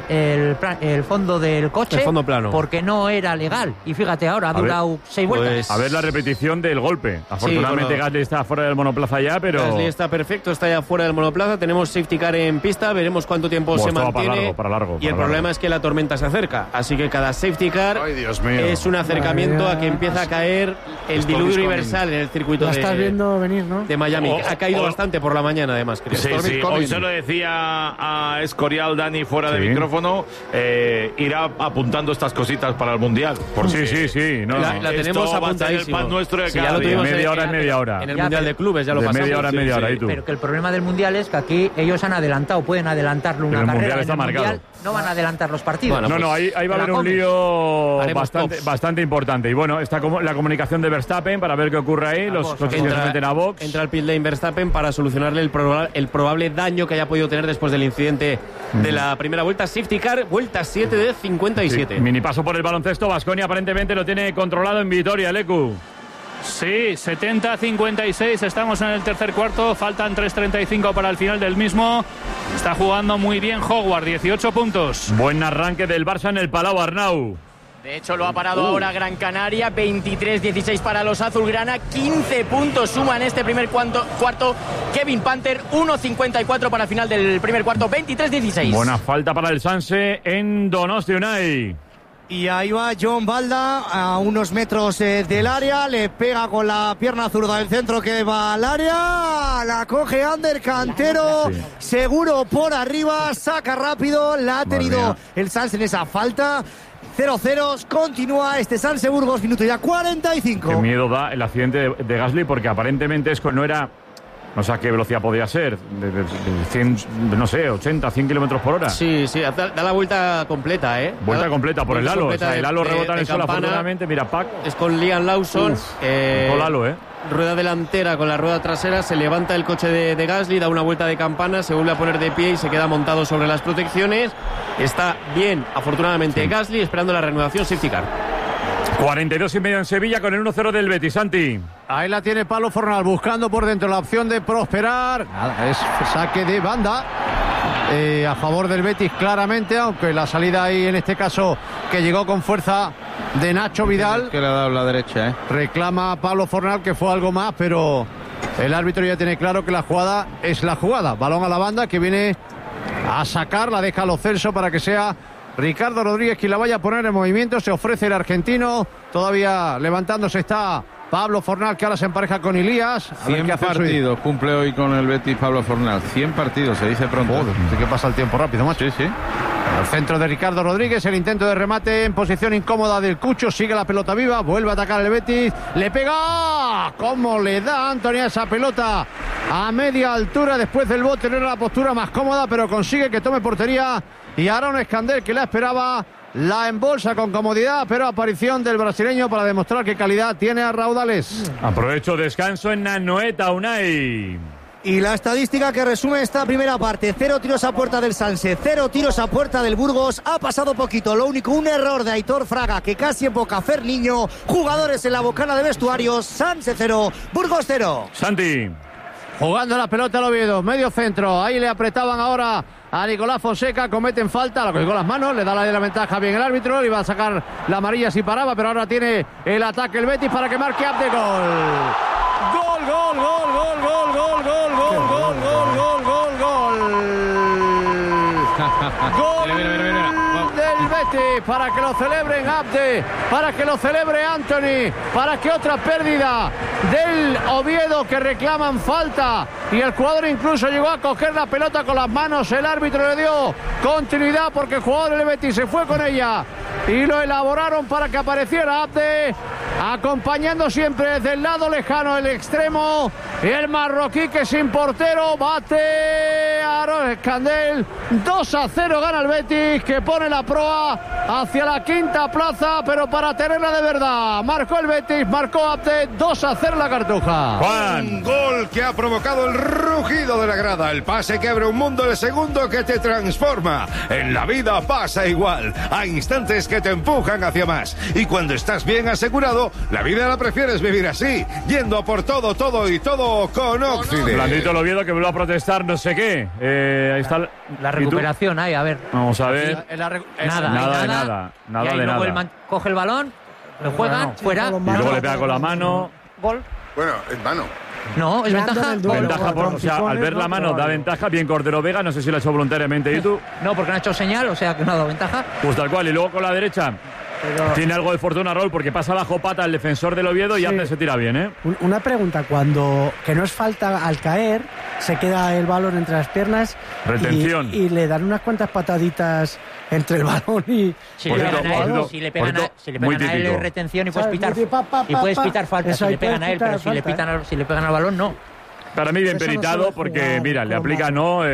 el fondo del coche.
El fondo plano.
Porque no era legal. Y fíjate, ahora ha durado 6 vueltas.
A ver la repetición del golpe. Afortunadamente Gasly está fuera del monoplaza ya, pero...
Gasly está perfecto, está ya fuera del monoplaza. Tenemos safety car en pista, veremos cuánto tiempo se mantiene.
Para largo.
Y el problema es que la tormenta se acerca. Así que cada safety car es un acercamiento a que empieza a caer el diluvio universal en el circuito de Miami. Ha caído bastante por la mañana, además, creo.
Sí. Hoy se lo decía a Escorial, Dani, fuera de micrófono, irá apuntando estas cositas para el Mundial.
Sí.
La tenemos apuntadísima.
El pan nuestro de
cada
día.
Media hora.
En el Mundial de Clubes ya lo pasamos.
Media hora. ¿Y tú?
Pero que el problema del Mundial es que aquí ellos han adelantado, pueden adelantarlo una carrera.
En el Mundial
no van a adelantar los partidos.
Bueno, ahí va a haber un lío bastante importante. Y bueno, está la comunicación de Verstappen para ver qué ocurre ahí. Los coches se meten a box.
Entra al pit lane Verstappen para solucionarle el probable daño que haya podido tener después del incidente de la primera vuelta. Safety car, vuelta 7 de 57.
Sí. Mini paso por el baloncesto. Baskonia aparentemente lo tiene controlado en Vitoria, Lecu.
Sí, 70-56, estamos en el tercer cuarto, faltan 3:35 para el final del mismo. Está jugando muy bien Howard, 18 puntos.
Buen arranque del Barça en el Palau, Arnau.
De hecho, lo ha parado ahora Gran Canaria, 23-16 para los azulgrana, 15 puntos suma en este primer cuarto Kevin Panther, 1:54 para el final del primer cuarto, 23-16.
Buena falta para el Sanse en Donosti, Unai.
Y ahí va John Balda a unos metros del área, le pega con la pierna zurda del centro que va al área, la coge Ander Cantero, seguro por arriba, saca rápido, la ha tenido el Sanse en esa falta. 0-0, continúa este Sanse Burgos, minuto ya 45.
Qué miedo da el accidente de Gasly porque aparentemente no era... No sé a qué velocidad podía ser, de 100, no sé, 80, 100 kilómetros por hora.
Sí, da la vuelta completa, ¿eh?
Vuelta completa por el halo. O sea, el halo rebota en el suelo, afortunadamente. Mira, Pac.
Es con Liam Lawson.
Con halo,
Rueda delantera con la rueda trasera. Se levanta el coche de Gasly, da una vuelta de campana, se vuelve a poner de pie y se queda montado sobre las protecciones. Está bien, afortunadamente, Gasly, esperando la reanudación safety car.
42,5 en Sevilla con el 1-0 del Betis, Santi.
Ahí la tiene Pablo Fornal buscando por dentro la opción de prosperar. Nada, es saque de banda a favor del Betis claramente, aunque la salida ahí en este caso que llegó con fuerza de Nacho Vidal.
Que le ha dado la derecha,
Reclama a Pablo Fornal que fue algo más, pero el árbitro ya tiene claro que la jugada es la jugada. Balón a la banda que viene a sacar, la deja a Lo Celso para que sea Ricardo Rodríguez quien la vaya a poner en movimiento. Se ofrece el argentino, todavía levantándose está Pablo Fornal, que ahora se empareja con Ilías.
100 partidos cumple hoy con el Betis Pablo Fornal. 100 partidos, se dice pronto.
Sí que pasa el tiempo rápido, macho.
Sí.
El centro de Ricardo Rodríguez, el intento de remate en posición incómoda del Cucho, sigue la pelota viva, vuelve a atacar el Betis, le pega, ¿cómo le da Antonio esa pelota a media altura después del bote? No era la postura más cómoda, pero consigue que tome portería y Aaron Escandel, que la esperaba, la embolsa con comodidad, pero aparición del brasileño para demostrar qué calidad tiene a raudales.
Aprovecho descanso en Anoeta, Unai.
Y la estadística que resume esta primera parte: 0 tiros a puerta del Sanse, 0 tiros a puerta del Burgos. Ha pasado poquito, lo único, un error de Aitor Fraga que casi emboca a Ferniño. Jugadores en la bocana de vestuarios. Sanse 0, Burgos 0.
Santi.
Jugando la pelota al Oviedo, medio centro, ahí le apretaban ahora a Nicolás Fonseca, cometen falta, lo cogió con las manos, le da la ventaja bien el árbitro, le iba a sacar la amarilla si paraba, pero ahora tiene el ataque el Betis para que marque Abde. Gol, gol, gol, gol, gol, gol, gol, gol, gol, gol, gol, gol, gol, gol del Betis, para que lo celebren Abde, para que lo celebre Anthony, para que otra pérdida del Oviedo, que reclaman falta, y el jugador incluso llegó a coger la pelota con las manos, el árbitro le dio continuidad porque el jugador del Betis se fue con ella y lo elaboraron para que apareciera Abde, acompañando siempre desde el lado lejano, el extremo, y el marroquí, que sin portero bate a Aaron Escandel. 2-0 gana el Betis, que pone la proa hacia la quinta plaza, pero para tenerla de verdad. Marcó el Betis, marcó Abde. 2-0 la Cartuja.
Un gol que ha provocado el rugido de la grada, el pase que abre un mundo, el segundo que te transforma. En la vida pasa igual, hay instantes que te empujan hacia más, y cuando estás bien asegurado, la vida la prefieres vivir así, yendo por todo, todo y todo con Occident.
Blandito el Oviedo, que vuelve a protestar no sé qué. Ahí está
la recuperación ahí, a ver.
Vamos a ver.
Nada
de
luego
nada.
Coge el balón, lo juegan, fuera.
Y luego le pega con la mano.
Gol.
Bueno, es mano.
No, es ventaja.
O sea, al ver la mano da ventaja. Bien Cordero Vega, no sé si lo ha hecho voluntariamente YouTube.
No, porque no ha hecho señal, o sea que no ha dado ventaja.
Pues tal cual, y luego con la derecha. Pero tiene algo de fortuna Raúl, porque pasa bajo pata el defensor del Oviedo y antes se tira bien, ¿eh?
Una pregunta: cuando que no es falta al caer, se queda el balón entre las piernas.
Retención.
Y le dan unas cuantas pataditas entre el balón y.
Si le pegan a él, es retención y puedes pitar. Puedes pitar falta si le pegan a él, pero si le pegan al balón, no.
Para mí bien peritado, porque mira, le aplica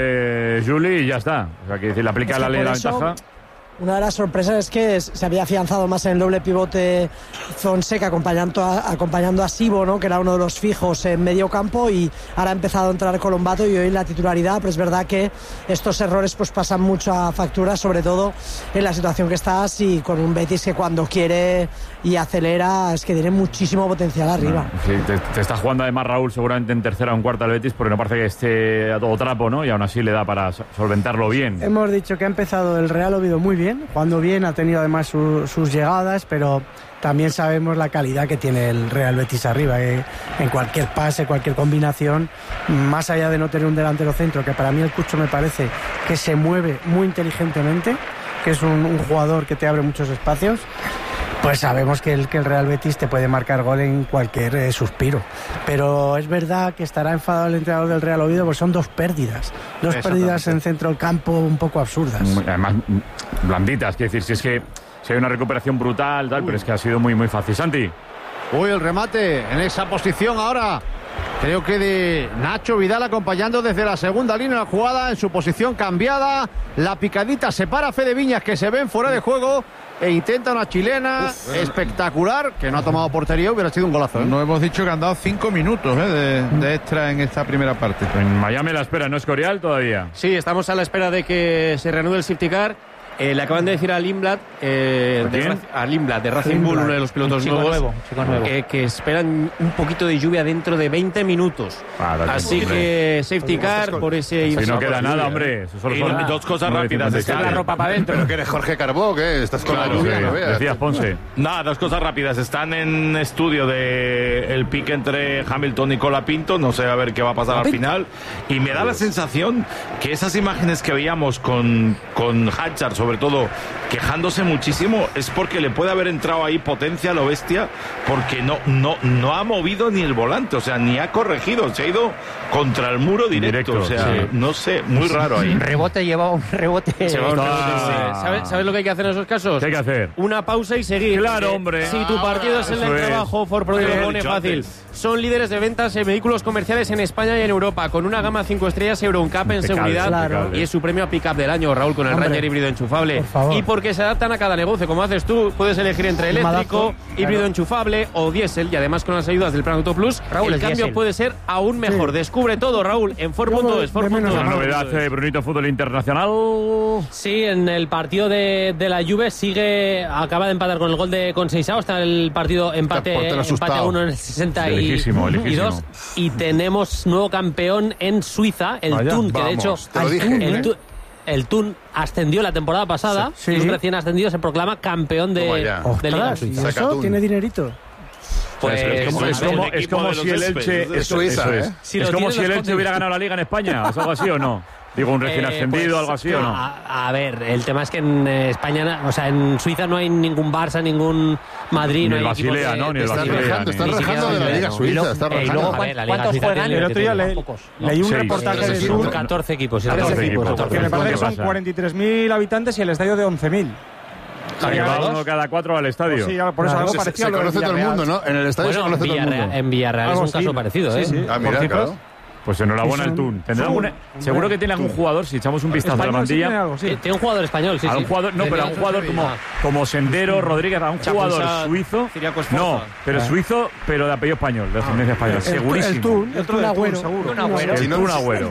Juli y ya está. O sea, que le aplica la ley de la ventaja.
Una de las sorpresas es que se había afianzado más en el doble pivote Fonseca, acompañando a Sibo, ¿no?, que era uno de los fijos en medio campo, y ahora ha empezado a entrar Colombato y hoy la titularidad. Pero es verdad que estos errores pues pasan mucha factura, sobre todo en la situación que estás, y con un Betis que cuando quiere y acelera es que tiene muchísimo potencial arriba.
Sí, te está jugando además Raúl seguramente en tercera o en cuarta el Betis, porque no parece que esté a todo trapo, ¿no? Y aún así le da para solventarlo bien.
Hemos dicho que ha empezado el Real Oviedo muy bien, jugando bien, ha tenido además sus llegadas, pero también sabemos la calidad que tiene el Real Betis arriba, en cualquier pase, cualquier combinación, más allá de no tener un delantero centro, que para mí el Cucho me parece que se mueve muy inteligentemente, que es un jugador que te abre muchos espacios. Pues sabemos que el Real Betis te puede marcar gol en cualquier suspiro. Pero es verdad que estará enfadado el entrenador del Real Oviedo, porque son dos pérdidas en centro del campo un poco absurdas.
Además, blanditas, quiero decir, si hay una recuperación brutal, tal, pero es que ha sido muy, muy fácil. Santi.
Uy, el remate en esa posición ahora. Creo que de Nacho Vidal, acompañando desde la segunda línea la jugada, en su posición cambiada. La picadita separa a Fede Viñas, que se ven fuera de juego, e intenta una chilena espectacular, que no ha tomado portería. Hubiera sido un golazo, ¿eh?
No hemos dicho que han dado 5 minutos de extra en esta primera parte.
En Miami la espera, ¿no es Escorial todavía?
Sí, estamos a la espera de que se reanude el safety car. Le acaban de decir a Lindblad, de Racing Bull, uno de los pilotos nuevos, que esperan un poquito de lluvia dentro de 20 minutos. Así que safety car por ese...
Si no queda nada, hombre. Solo son
dos cosas rápidas.
Está la ropa para adentro. Pero que eres Jorge Carbó, ¿qué? Estás con la lluvia, no veas.
Decías, Ponce.
Nada, dos cosas rápidas. Están en estudio de el pique entre Hamilton y Colapinto. No sé a ver qué va a pasar al final. Y me da la sensación que esas imágenes que veíamos con Hatchard, sobre todo quejándose muchísimo, es porque le puede haber entrado ahí potencia a lo bestia, porque no ha movido ni el volante, o sea, ni ha corregido, se ha ido contra el muro directo, o sea, sí. No sé, muy raro ahí.
Lleva un rebote.
¿Sabes lo que hay que hacer en esos casos?
¿Qué hay que hacer?
Una pausa y seguir.
Claro, hombre.
Si tu partido es el del trabajo, Ford Pro lo pone fácil. Son líderes de ventas en vehículos comerciales en España y en Europa, con una gama 5 estrellas Euro NCAP en seguridad, y es su premio a pick-up del año, Raúl, con el Ranger híbrido enchufado. enchufable. Y porque se adaptan a cada negocio, como haces tú, puedes elegir entre eléctrico, híbrido enchufable o diésel, y además con las ayudas del Plan Auto Plus, el cambio puede ser aún mejor. Descubre todo, Raúl, en Ford.es.
Una novedad de Brunito Fútbol Internacional.
Sí, en el partido de la Juve acaba de empatar con el gol de Conceição, está el partido empate a 1 en el 62, y tenemos nuevo campeón en Suiza, el Thun, que de hecho el Thun ascendió la temporada pasada, y un recién ascendido se proclama campeón de Liga Suiza.
¿Eso tiene dinerito?
Pues es como si el Elche es como si el Elche hubiera ganado la Liga en España, ¿es algo así o no? Digo, un recién ascendido, algo así, ¿o no?
A ver, el tema es que en España, o sea, en Suiza no hay ningún Barça, ningún Madrid,
no hay Basilea, ¿no? Ni el Basilea.
Está rajando de la Liga Suiza, está rajando.
¿Cuántos juegan?
El otro día leí un reportaje de Sur.
14 equipos.
14 equipos. Que me parece que son 43.000 habitantes y el estadio de 11.000.
Va uno cada 4 al estadio.
Sí, por eso algo parecido.
Se conoce todo el mundo, ¿no? En el estadio se conoce todo el mundo.
En Villarreal es un caso parecido, ¿eh?
Ah, mira, claro.
Pues enhorabuena el Thun. Seguro que tiene algún jugador, si echamos un vistazo a la plantilla.
Tiene un jugador español, sí.
Pero a un jugador como Sendero, Rodríguez, a un jugador suizo. No, pero suizo, pero de apellido español, de ascendencia española. Segurísimo.
El Thun Agüero.
El Thun Agüero.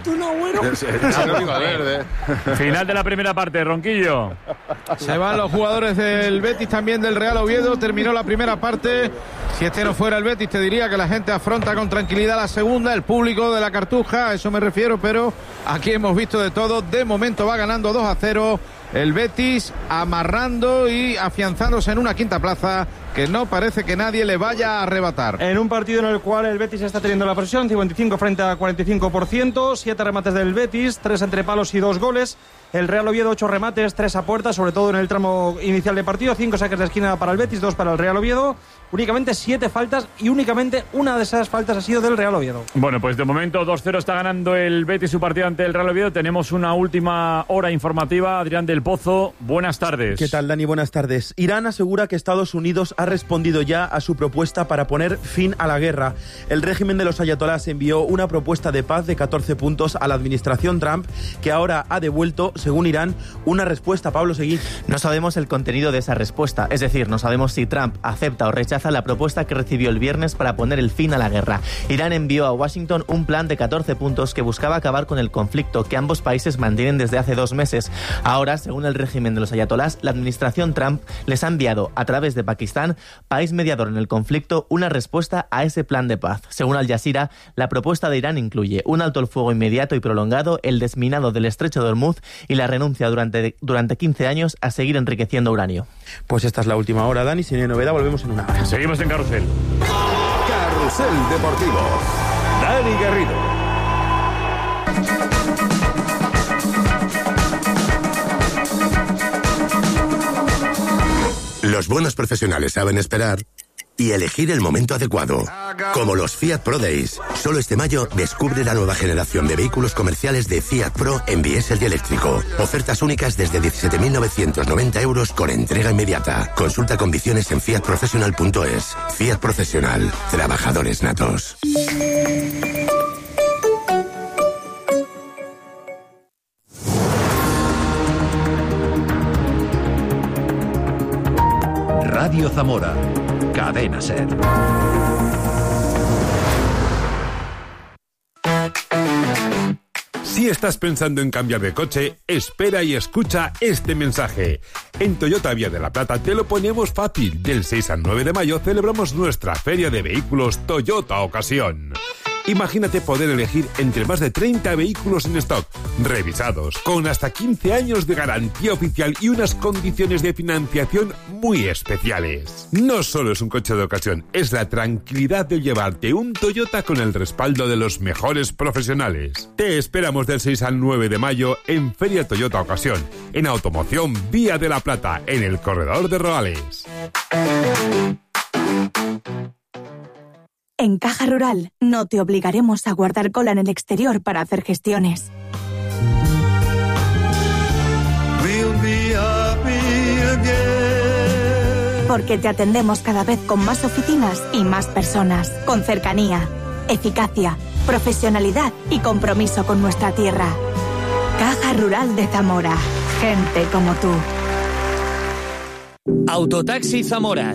Final de la primera parte, Ronquillo.
Se van los jugadores del Betis, también del Real Oviedo. Terminó la primera parte. Si este no fuera el Betis, te diría que la gente afronta con tranquilidad la segunda. El público de la Cartuja, a eso me refiero, pero aquí hemos visto de todo. De momento va ganando 2-0 el Betis, amarrando y afianzándose en una quinta plaza que no parece que nadie le vaya a arrebatar.
En un partido en el cual el Betis está teniendo la presión, 55 frente a 45%, 7 remates del Betis, 3 entre palos y 2 goles. El Real Oviedo 8 remates, 3 a puerta, sobre todo en el tramo inicial de partido, 5 saques de esquina para el Betis, 2 para el Real Oviedo. Únicamente 7 faltas y únicamente una de esas faltas ha sido del Real Oviedo.
Bueno, pues de momento 2-0 está ganando el Betis su partido ante el Real Oviedo. Tenemos una última hora informativa. Adrián del Pozo, buenas tardes.
¿Qué tal, Dani? Buenas tardes. Irán asegura que Estados Unidos ha respondido ya a su propuesta para poner fin a la guerra. El régimen de los ayatolás envió una propuesta de paz de 14 puntos a la administración Trump, que ahora ha devuelto, según Irán, una respuesta. Pablo Seguí.
No sabemos el contenido de esa respuesta, es decir, no sabemos si Trump acepta o rechaza la propuesta que recibió el viernes para poner el fin a la guerra. Irán envió a Washington un plan de 14 puntos que buscaba acabar con el conflicto que ambos países mantienen desde hace 2 meses. Ahora, según el régimen de los ayatolás, la administración Trump les ha enviado, a través de Pakistán, país mediador en el conflicto, una respuesta a ese plan de paz. Según Al Jazeera, la propuesta de Irán incluye un alto el fuego inmediato y prolongado, el desminado del estrecho de Hormuz y la renuncia durante 15 años a seguir enriqueciendo uranio.
Pues esta es la última hora, Dani. Si no hay novedad, volvemos en una hora.
Seguimos en Carrusel.
Carrusel Deportivo. Dani Garrido. Los buenos profesionales saben esperar y elegir el momento adecuado. Como los Fiat Pro Days. Solo este mayo descubre la nueva generación de vehículos comerciales de Fiat Pro en diésel y eléctrico. Ofertas únicas desde 17.990 euros con entrega inmediata. Consulta condiciones en fiatprofessional.es. Fiat Profesional. Trabajadores natos. Radio Zamora. Cadena SER. Si estás pensando en cambiar de coche, espera y escucha este mensaje. En Toyota Vía de la Plata te lo ponemos fácil. Del 6 al 9 de mayo celebramos nuestra feria de vehículos Toyota Ocasión. Imagínate poder elegir entre más de 30 vehículos en stock, revisados, con hasta 15 años de garantía oficial y unas condiciones de financiación muy especiales. No solo es un coche de ocasión, es la tranquilidad de llevarte un Toyota con el respaldo de los mejores profesionales. Te esperamos del 6 al 9 de mayo en Feria Toyota Ocasión, en Automoción Vía de la Plata, en el Corredor de Roales.
En Caja Rural no te obligaremos a guardar cola en el exterior para hacer gestiones. Porque te atendemos cada vez con más oficinas y más personas, con cercanía, eficacia, profesionalidad y compromiso con nuestra tierra. Caja Rural de Zamora. Gente como tú.
Autotaxi Zamora,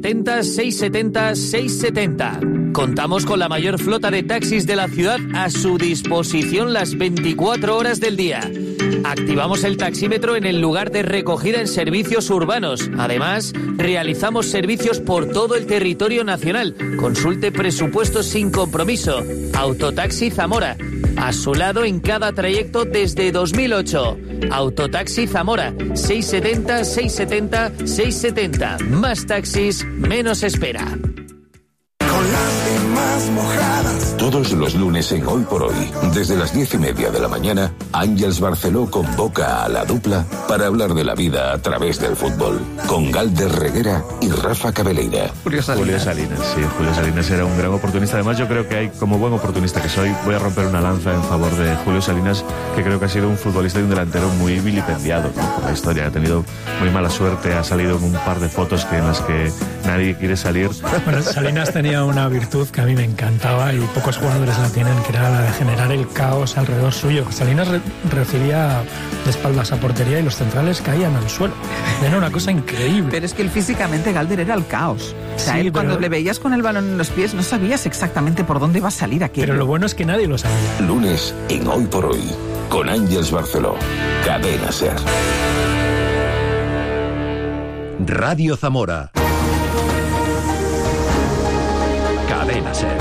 670-670-670. Contamos con la mayor flota de taxis de la ciudad a su disposición las 24 horas del día. Activamos el taxímetro en el lugar de recogida en servicios urbanos. Además, realizamos servicios por todo el territorio nacional. Consulte presupuestos sin compromiso. Autotaxi Zamora. A su lado en cada trayecto desde 2008. Autotaxi Zamora, 670-670-670. Más taxis, menos espera.
Con lágrimas mojadas.
Todos los lunes en Hoy por Hoy, desde las 10:30 de la mañana, Ángels Barceló convoca a la dupla para hablar de la vida a través del fútbol, con Galder Reguera y Rafa Cabeleira.
Julio Salinas, sí, Julio Salinas era un gran oportunista. Además, yo creo que hay, como buen oportunista que soy, voy a romper una lanza en favor de Julio Salinas, que creo que ha sido un futbolista y un delantero muy vilipendiado, ¿no?, por la historia. Ha tenido muy mala suerte, ha salido en un par de fotos en las que nadie quiere salir.
Bueno, Salinas tenía una virtud que a mí me encantaba y pocos jugadores la tienen, que era la de generar el caos alrededor suyo. Salinas recibía de espaldas a portería y los centrales caían al suelo. Era una cosa increíble.
Pero es que él físicamente, Galder, era el caos. O sea,
Sí,
él cuando
pero-
le veías con el balón en los pies no sabías exactamente por dónde iba a salir aquello.
Pero lo bueno es que nadie lo sabía.
Lunes en Hoy por Hoy, con Ángels Barceló. Cadena SER.
Radio Zamora. Cadena SER.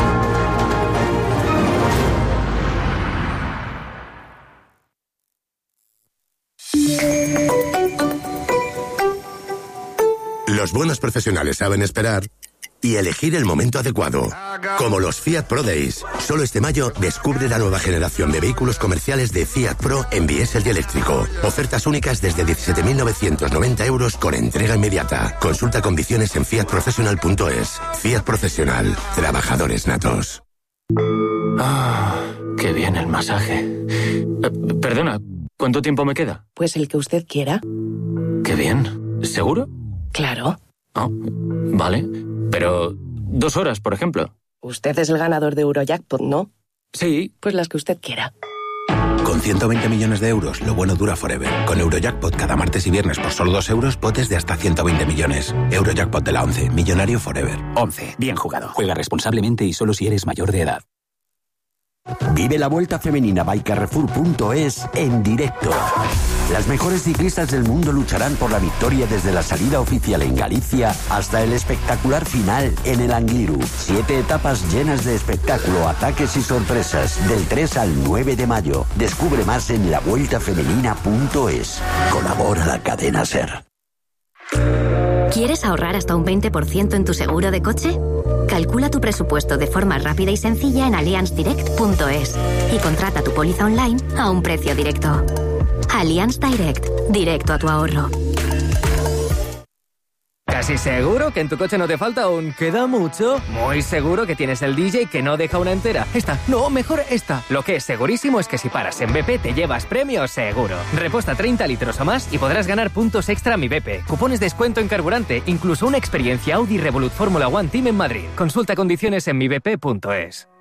Los buenos profesionales saben esperar y elegir el momento adecuado. Como los Fiat Pro Days. Solo este mayo descubre la nueva generación de vehículos comerciales de Fiat Pro en diésel y eléctrico. Ofertas únicas desde 17.990 euros con entrega inmediata. Consulta condiciones en fiatprofessional.es. Fiat Profesional. Trabajadores natos.
Qué bien el masaje. Perdona, ¿cuánto tiempo me queda?
Pues el que usted quiera.
Qué bien. ¿Seguro?
Claro.
Oh, vale. Pero 2 horas, por ejemplo.
Usted es el ganador de Eurojackpot, ¿no?
Sí.
Pues las que usted quiera.
Con 120 millones de euros, lo bueno dura forever. Con Eurojackpot cada martes y viernes por solo 2 euros, potes de hasta 120 millones. Eurojackpot de la 11. Millonario forever.
11. Bien jugado. Juega responsablemente y solo si eres mayor de edad.
Vive la Vuelta Femenina by Carrefour.es en directo. Las mejores ciclistas del mundo lucharán por la victoria desde la salida oficial en Galicia hasta el espectacular final en el Angliru. 7 etapas llenas de espectáculo, ataques y sorpresas del 3 al 9 de mayo. Descubre más en lavueltafemenina.es. Colabora la cadena SER.
¿Quieres ahorrar hasta un 20% en tu seguro de coche? Calcula tu presupuesto de forma rápida y sencilla en allianzdirect.es y contrata tu póliza online a un precio directo. Allianz Direct, directo a tu ahorro.
¿Casi seguro que en tu coche no te falta un queda mucho? Muy seguro que tienes el DJ que no deja una entera. Esta, no, mejor esta. Lo que es segurísimo es que si paras en BP te llevas premio seguro. Reposta 30 litros o más y podrás ganar puntos extra Mi BP, cupones de descuento en carburante, incluso una experiencia Audi Revolut Fórmula One Team en Madrid. Consulta condiciones en mibp.es.